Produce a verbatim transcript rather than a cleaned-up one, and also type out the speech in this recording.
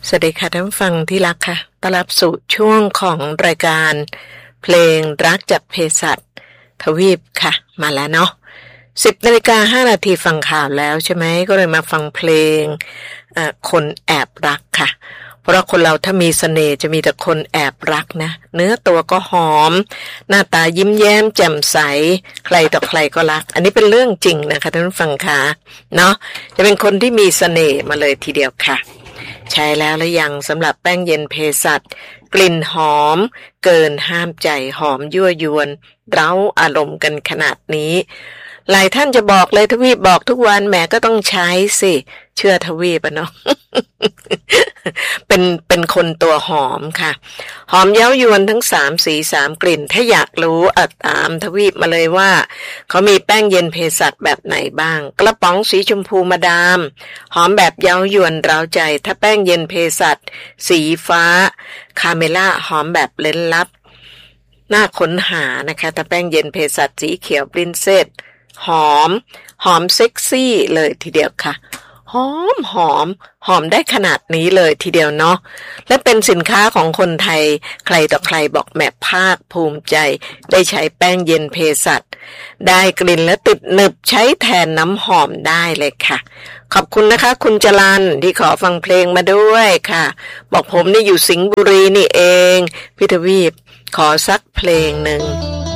สวัสดีค่ะท่านผู้ฟังที่รักค่ะต้อนรับสู่ช่วงของรายการเพลงรักจากเภสัชทวีปค่ะมาแล้วเนาะสิบนาฬิกาห้านาทีฟังข่าวแล้วใช่ไหมก็เลยมาฟังเพลงเอ่อคนแอบรักค่ะเพราะว่าคนเราถ้ามีเสน่ห์จะมีแต่คนแอบรักนะเนื้อตัวก็หอมหน้าตายิ้มแย้มแจ่มใสใครต่อใครก็รักอันนี้เป็นเรื่องจริงนะคะท่านผู้ฟังค่ะเนาะจะเป็นคนที่มีเสน่ห์มาเลยทีเดียวค่ะใช่แล้วหรือยังสำหรับแป้งเย็นเภสัชกลิ่นหอมเกินห้ามใจหอมยั่วยวนเร้าอารมณ์กันขนาดนี้หลายท่านจะบอกเลยทวีปบอกทุกวันแหมก็ต้องใช้สิเชื่อทวีปอ่ะเนาะ เป็นเป็นคนตัวหอมค่ะหอมเย้ายวนทั้งสามสีสามกลิ่นถ้าอยากรู้อัดตามทวีปมาเลยว่าเขามีแป้งเย็นเภสัชแบบไหนบ้างกระป๋องสีชมพูมาดามหอมแบบเย้ายวนเร้าใจถ้าแป้งเย็นเภสัชสีฟ้าคาเมล่าหอมแบบเล้นลับน่าค้นหานะคะถ้าแป้งเย็นเภสัชสีเขียวปรินเซสหอมหอมเซ็กซี่เลยทีเดียวค่ะหอมหอมหอมได้ขนาดนี้เลยทีเดียวเนาะและเป็นสินค้าของคนไทยใครต่อใครบอกแม่ภาคภูมิใจได้ใช้แป้งเย็นเภสัชได้กลิ่นและติดหนึบใช้แทนน้ำหอมได้เลยค่ะขอบคุณนะคะคุณจรัญที่ขอฟังเพลงมาด้วยค่ะบอกผมนี่อยู่สิงห์บุรีนี่เองพี่ทวีปขอสักเพลงหนึ่ง